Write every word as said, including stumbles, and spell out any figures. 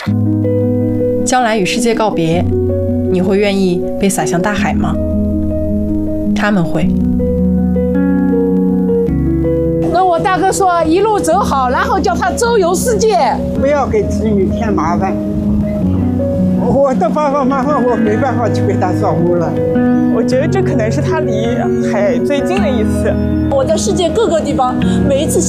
将来与世界告别，你会愿意被撒向大海吗？他们会。 那我大哥说一路走好，然后叫他周游世界， 不要给子女添麻烦。我的爸爸妈妈，我没办法去给他照顾了。 我觉得这可能是他离海最近的一次。 我在世界各个地方，每一次